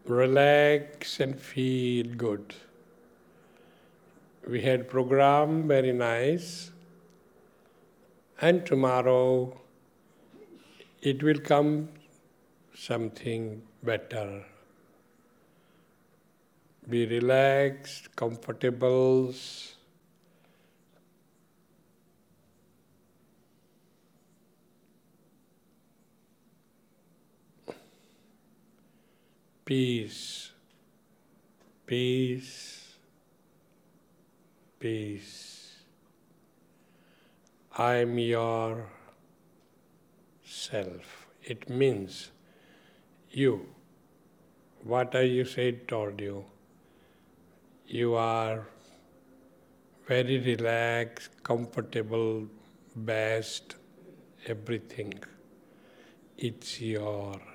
Relax and feel good. We had program very nice, and tomorrow it will come something better. Be relaxed, comfortable, peace, peace, peace. I am your self. It means you. What I you said told you. You are very relaxed, comfortable, best, everything. It's your